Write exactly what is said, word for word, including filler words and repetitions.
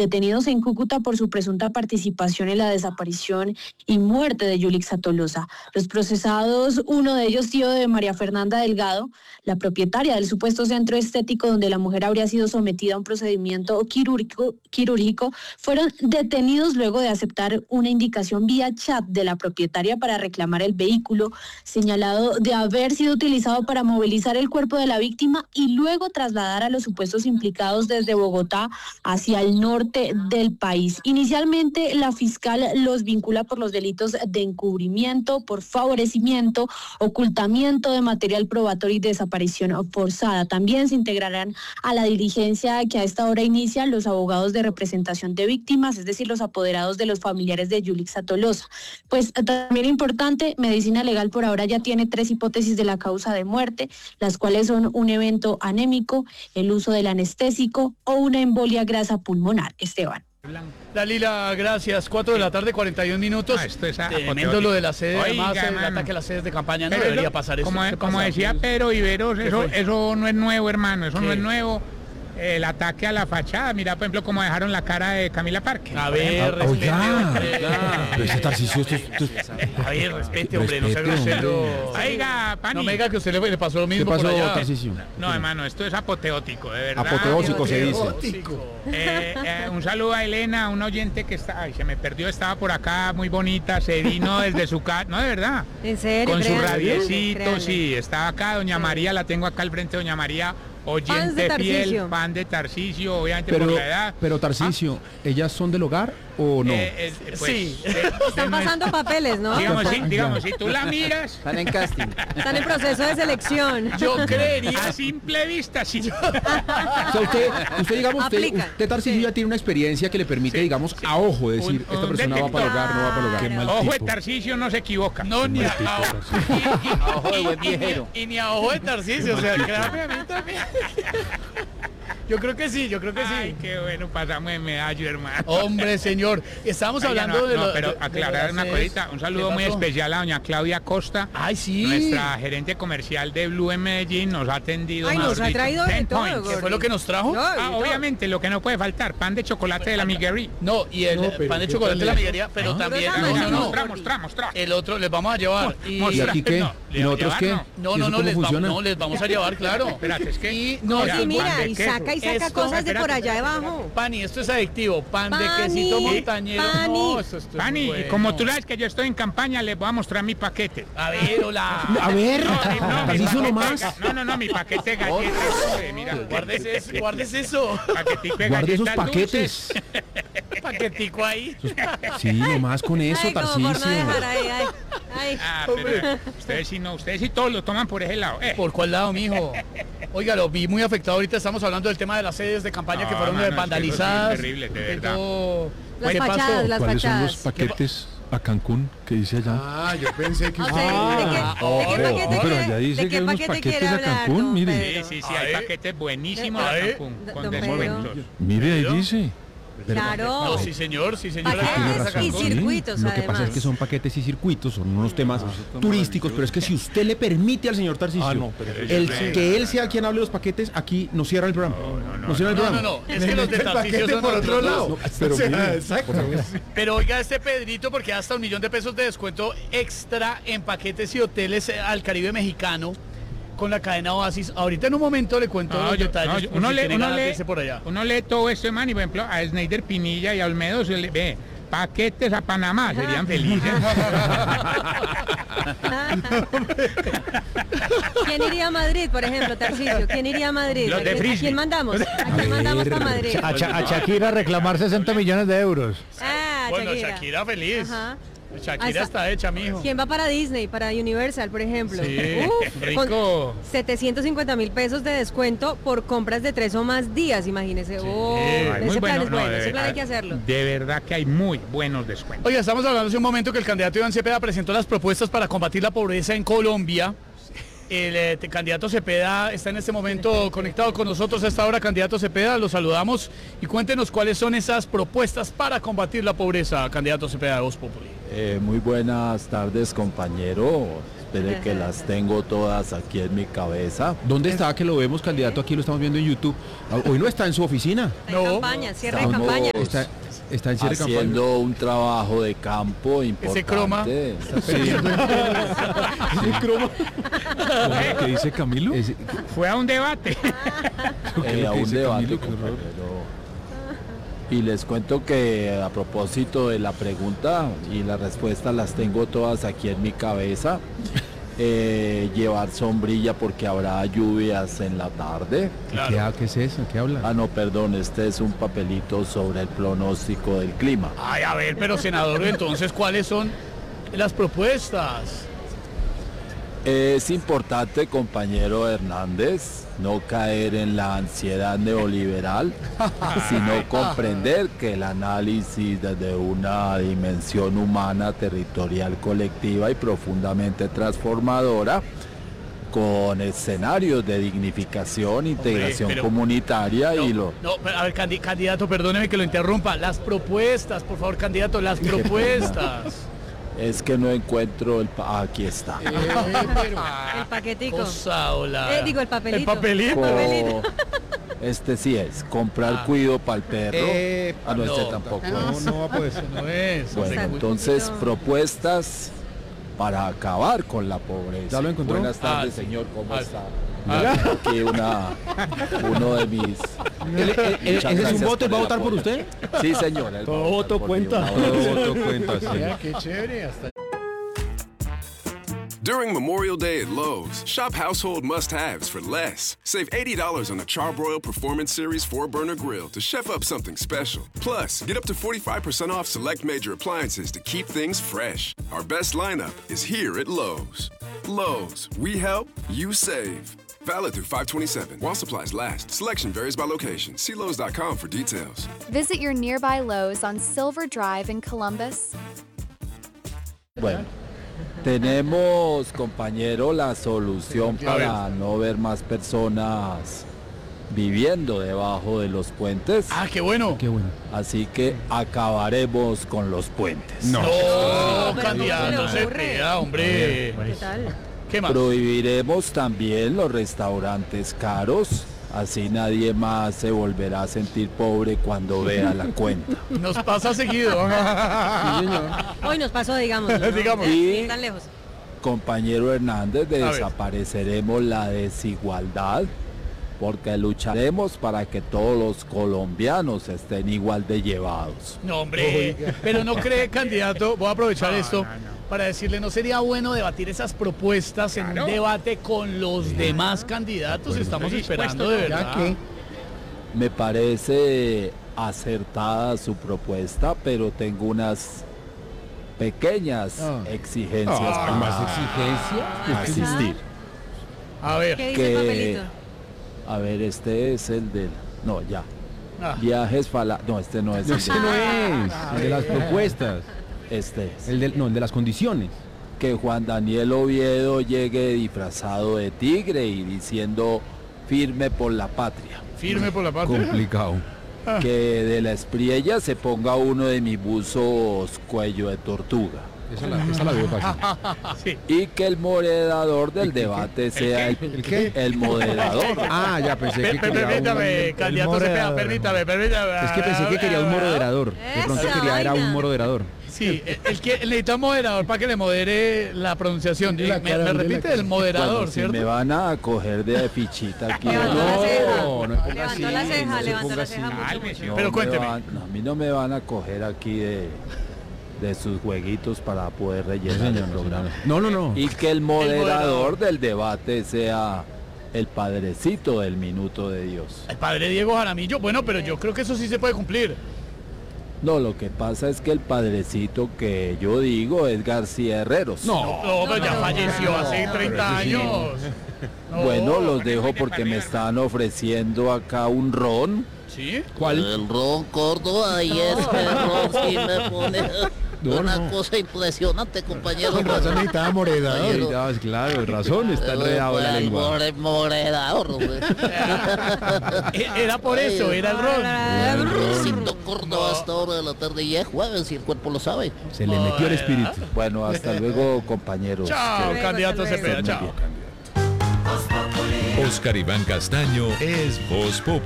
detenidos en Cúcuta por su presunta participación en la desaparición y muerte de Yulixa Tolosa. Los procesados, uno de ellos tío de María Fernanda Delgado, la propietaria del supuesto centro estético donde la mujer habría sido sometida a un procedimiento quirúrgico, quirúrgico, fueron detenidos luego de aceptar una indicación vía chat de la propietaria para reclamar el vehículo, señalado de haber sido utilizado para movilizar el cuerpo de la víctima y luego trasladar a los supuestos implicados desde Bogotá hacia el norte del país. Inicialmente, la fiscal los vincula por los delitos de encubrimiento, por favorecimiento, ocultamiento de material probatorio y desaparición forzada. También se integrarán a la diligencia que a esta hora inician los abogados de representación de víctimas, es decir, los apoderados de los familiares de Yulixa Tolosa. Pues también importante, Medicina Legal por ahora ya tiene tres hipótesis de la causa de muerte, las cuales son un evento anémico, el uso del anestésico o una embolia grasa pulmonar. Esteban. Dalila, gracias. cuatro de la tarde, cuarenta y un minutos. Ah, esto es tremendo lo de la sede, Oiga, además el mano. ataque a las sedes de campaña, no Pero debería eso, pasar eso. Como, ¿Qué como pasa? decía Pedro Viveros, eso, eso no es nuevo, hermano, eso ¿Qué? no es nuevo. El ataque a la fachada, mira por ejemplo cómo dejaron la cara de Camila Parker. A ver, Ah, respete, oiga. hombre. Pero ese Tarcisio, esto, esto, A ver, respete, hombre, no sea Respete, grosero. hombre. Oiga, Pani. No me diga que a usted le, le pasó lo ¿Qué mismo pasó, por allá. Tarcisio? No, hermano, esto es apoteótico, de verdad. Apoteósico se dice. Eh, eh, un saludo a Elena, un oyente que está, ay, se me perdió, estaba por acá, muy bonita, se vino desde su casa, no, de verdad. ¿En serio? Con su Créanle, radiecito, créanle. sí, estaba acá, doña Sí. María, la tengo acá al frente, doña María, Fans de oyente fiel, Tarcisio. fan de Tarcisio, obviamente Pero, por la edad. pero Tarcisio, ¿ellas son del hogar o no? Eh, eh, pues, Sí. de- de Están nues- pasando papeles, ¿no? Digamos, sí, Ya. digamos, si tú la miras, Están en casting. Están en proceso de selección. Yo creería. a simple vista, sí. O sea, usted, usted digamos, usted, Aplica. usted Tarcisio Sí. ya tiene una experiencia que le permite, Sí, digamos, sí. a ojo decir, Un- esta un persona va para el hogar, no va para el hogar. Qué mal Ojo, de Tarcisio no se equivoca. No, ni a, a- y- y- A ojo de buen y- y- viejero. y ni a ojo de Tarcisio, o sea, créame a mí también. Yo creo que sí, yo creo que Ay, sí. qué bueno, pasamos de medallo, hermano. Hombre, señor, estábamos Oiga, hablando no, de no, lo pero de- de aclarar las una sedes. cosita, un saludo ¿Qué muy pasó? especial a doña Claudia Costa, Ay, sí. nuestra gerente comercial de Blue en Medellín, nos ha atendido. Ay, mejor nos ha dicho, traído de ten todo, points. gordo. ¿Qué fue lo que nos trajo? No, Ah, y todo. obviamente, lo que no puede faltar, pan de chocolate de la Miguerí. No, y el No, pero pan de ¿qué chocolate de la tal miguería, pero Ah. también. Pero No, también no, no. Mostra, mostra, mostra. El otro les vamos a llevar. Y, ¿Y aquí qué? No, ¿Y nosotros qué? llevar no, ¿Y no, eso no, cómo les vamos, funciona? no, les vamos a llevar, claro. Espérate, es que... Y no, Mira, Sí, y- mira, pan de y queso. saca y saca Esto- cosas de por espérate, allá espérate, debajo. Pani, esto es adictivo. Pan de Pani, quesito montañero. Pani. No, esto, esto es Pani, muy y bueno. como tú sabes que yo estoy en campaña, les voy a mostrar mi paquete. A ver, hola. A ver, No, mi- no, mi Tarcisio paquete nomás. ga- No, no, no, mi paquete de galletas. hombre, Mira, Guárdese eso, guárdese eso. paquetico de Guarde esos galletas paquetes. dulces. Paquetico ahí. Sí, nomás con eso, Ay, como por no Tarcisio. dejar ahí, ay, ay. Ah, pero ustedes sí no, ustedes sí todos lo toman por ese lado. Eh. ¿Por cuál lado, mijo? Oiga, lo vi muy afectado. Ahorita estamos hablando del tema de las sedes de campaña No, que fueron mano, es que vandalizadas. eso sí es terrible, de que verdad. todo- Las ¿Qué pasó? fachadas, las ¿Cuáles son los fachadas. paquetes a Cancún que dice allá? Ah, yo pensé que O usted... sea, ¿de qué, de qué oh, paquete no, pero quiere- allá dice de que qué hay unos paquete paquetes quiere a hablar, Cancún, don mire. Pedro? Sí, sí, sí, A hay ver. paquetes buenísimos A a ver. Cancún, Don con Pedro. descuentos. Mire, ahí dice. Claro. No, sí, señor, sí, señor. Paquetes tiene y razón. circuitos, Lo que además. pasa es que son paquetes y circuitos, son unos temas turísticos, pero es que si usted le permite al señor Tarcisio Ah, no, pero el, sí. que él sea quien hable los paquetes, aquí nos cierra el programa. Nos cierra el No, programa. no, no, es que los de El Tarcisio paquete son por otro otros lado. dos. Pero O sea, mire, exacto. Pero oiga este Pedrito, porque hasta un millón de pesos de descuento extra en paquetes y hoteles eh, al Caribe mexicano con la cadena Oasis. Ahorita en un momento le cuento No, los yo- detalles. no, yo- por uno, si lee, tiene uno, ganas de lee, irse por allá. uno lee todo esto, man, y por ejemplo a Snyder Pinilla y a Olmedo se le ve paquetes a Panamá, serían felices. ¿Quién iría a Madrid, por ejemplo, Tarcisio? ¿Quién iría a Madrid? Los ¿A de quién- ¿A Frisbee. quién mandamos? ¿A quién mandamos para Madrid? A, Cha- a Shakira reclamar sesenta millones de euros. Ah, Bueno, Shakira. Shakira feliz. Ajá. Shakira Hasta- está hecha, mijo. ¿Quién va para Disney, para Universal, por ejemplo? Sí, Uf, rico. con setecientos cincuenta mil pesos de descuento por compras de tres o más días, imagínese. Oh, Ay, ese muy plan es no, bueno, de ese plan hay verdad- que hacerlo. De verdad que hay muy buenos descuentos. Oiga, estamos hablando hace un momento que el candidato Iván Cepeda presentó las propuestas para combatir la pobreza en Colombia. El eh, te- candidato Cepeda está en este momento conectado con nosotros a esta hora. Candidato Cepeda, lo saludamos y cuéntenos cuáles son esas propuestas para combatir la pobreza, candidato Cepeda de Voz Populi. Eh, muy buenas tardes, compañero. espere que las tengo todas aquí en mi cabeza. ¿Dónde está que lo vemos, candidato? Aquí lo estamos viendo en YouTube. Hoy no está en su oficina. Está en campaña, cierre de Estamos campaña. Está, está en cierre de campaña. haciendo un trabajo de campo importante. Ese croma. Ese croma. ¿Qué dice Camilo? Ese- Fue a un debate. ¿qué es Eh, lo a que un dice debate, Camilo? Qué horror. compañero. Y les cuento que a propósito de la pregunta y la respuesta las tengo todas aquí en mi cabeza. Eh, llevar sombrilla porque habrá lluvias en la tarde. ¿Qué, ha- ¿Qué es eso? ¿Qué habla? Ah, no, perdón, este es un papelito sobre el pronóstico del clima. Ay, a ver, pero senador, entonces, ¿cuáles son las propuestas? Es importante, compañero Hernández, no caer en la ansiedad neoliberal, sino comprender que el análisis desde una dimensión humana, territorial, colectiva y profundamente transformadora, con escenarios de dignificación, integración pero- comunitaria No, y lo... no, pero, a ver, candi- candidato, perdóneme que lo interrumpa. Las propuestas, por favor, candidato, las propuestas. Es que no encuentro el... pa- aquí está. El paquetico. Cosa, hola. Eh, digo, el papelito. El papelito. Co- Este sí es, comprar Ah. cuido para el perro. Eh, ah, no, este no, tampoco No, es. no va a poder ser. No es. Bueno, Exacto. entonces Un poquito. propuestas para acabar con la pobreza. ¿Ya lo encontró? Buenas tardes, Ah, sí. señor, ¿cómo Ah, está? ah. Aquí una, uno de mis... ¿Él- él- él- Muchas ¿Ese es un gracias voto? ¿Él va a el votar por apoyo. usted? Sí, señor. él va a Todo votar voto por cuenta. mí, una Todo vez. voto cuenta, sí. Qué chévere. Hasta During Memorial Day at Lowe's, shop household must-haves for less. Save eighty dollars on a Charbroil Performance Series four burner grill to chef up something special. Plus, get up to forty-five percent off select major appliances to keep things fresh. Our best lineup is here at Lowe's. Lowe's, we help, you save. Valid through five twenty-seven. While supplies last. Selection varies by location. See Lowe's dot com for details. Visit your nearby Lowe's on Silver Drive in Columbus. Bueno, tenemos, compañero, la solución A para no ver más personas viviendo debajo de los puentes. Ah, qué bueno. Qué bueno. Así que acabaremos con los puentes. No, pero candidato, ¿cómo se le ocurre? Cepeda, hombre. ¿Qué tal? ¿Qué más? Prohibiremos también los restaurantes caros. Así nadie más se volverá a sentir pobre cuando vea la cuenta. Nos pasa seguido. Hoy nos pasó, digamos. ¿no? Digamos. Ni Y- tan lejos. Compañero Hernández, ver. desapareceremos la desigualdad porque lucharemos para que todos los colombianos estén igual de llevados. No, hombre. Pero no cree, candidato, voy a aprovechar No, esto no, no. para decirle, ¿no sería bueno debatir esas propuestas en un Claro. debate con los demás candidatos? Estamos Estoy esperando dispuesto, de ¿no? verdad. Me parece acertada su propuesta, pero tengo unas pequeñas Ah. exigencias Ah, para ¿más exigencia? asistir. A ver. ¿Qué dice el que- papelito? A ver, este es el del... No, ya. Ah, Viajes fala... No, este no es No, el ese del- no es. El de las propuestas. Este es. El del, no, el de las condiciones. Que Juan Daniel Oviedo llegue disfrazado de tigre y diciendo firme por la patria. firme por la parte. Complicado. Que de la espriella se ponga uno de mis buzos cuello de tortuga. Esa la, esa la veo fácil. Sí. Y que el moderador del debate sea el, ¿El qué? el moderador. Ah, ya pensé Per- que per- quería Permítame, un... candidato Cepeda, moderador. permítame, permítame. Es que pensé que quería un moderador. De pronto Esa quería era vaina. un moderador. Sí, el, el que necesita un moderador para que le modere la pronunciación. Dile la me, cara, me dile la repite cara. el moderador, Bueno, si ¿cierto? me van a coger de fichita aquí. Levantó la no, ceja. no me ponga Levantó así, la no ceja, se levantó ponga la así. ceja mucho, Cálmese, mucho. no Pero me cuénteme. van- no, a mí no me van a coger aquí de, de sus jueguitos para poder rellenar el señor, programa. No, no, no. Y que el moderador, moderador. del debate sea el padrecito del minuto de Dios. El padre Diego Jaramillo, bueno, pero yo creo que eso sí se puede cumplir. No, lo que pasa es que el padrecito que yo digo es García Herreros. No, no, pero ya pero- falleció hace treinta años. No. Bueno, los dejo porque me están ofreciendo acá un ron. ¿Sí? ¿Cuál? El ron Córdoba y este ron sí me pone... No, Una no. cosa impresionante, compañero. Con razón necesitaba moredador. Compañero. No, claro, razón, está enredado la El lengua. more- moredador, hombre. Era por eso, era el ron. Rosito Córdoba a esta hora de la tarde y es jueves y el cuerpo lo sabe. Se le metió el espíritu. Bueno, hasta luego, compañeros. Chao, luego, candidato hasta luego. Cepeda, chao. Oscar Iván Castaño es Voz Populi.